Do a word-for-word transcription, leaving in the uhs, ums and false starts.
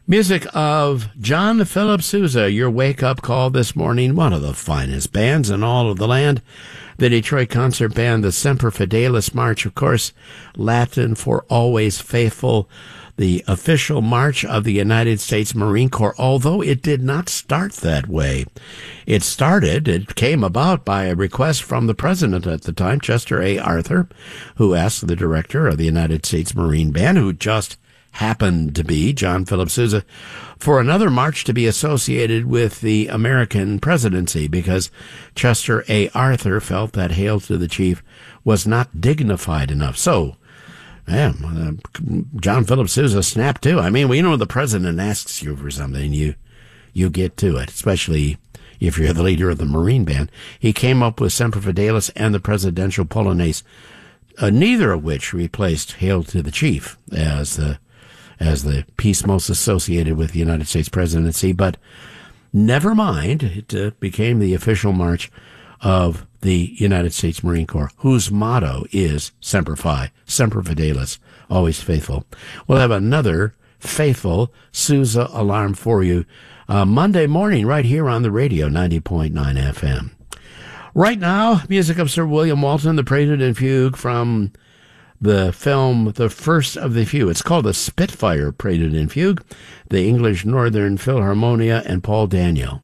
Music of John Philip Sousa, your wake-up call this morning. One of the finest bands in all of the land. The Detroit concert band, the Semper Fidelis March, of course, Latin for Always Faithful, the official march of the United States Marine Corps, although it did not start that way. It started, it came about by a request from the president at the time, Chester A. Arthur, who asked the director of the United States Marine Band, who just happened to be John Philip Sousa, for another march to be associated with the American presidency, because Chester A. Arthur felt that Hail to the Chief was not dignified enough. So, man, uh, John Philip Sousa snapped to. I mean, well, you know, the president asks you for something, you you get to it, especially if you're the leader of the Marine Band. He came up with Semper Fidelis and the Presidential Polonaise, uh, neither of which replaced Hail to the Chief as the as the piece most associated with the United States presidency, but never mind, it uh, became the official march of the United States Marine Corps, whose motto is Semper Fi, Semper Fidelis, always faithful. We'll have another faithful Sousa alarm for you uh, Monday morning right here on the radio, ninety point nine F M. Right now, music of Sir William Walton, the Prelude and Fugue from the film The First of the Few. It's called the Spitfire Prelude and Fugue, the English Northern Philharmonia, and Paul Daniel.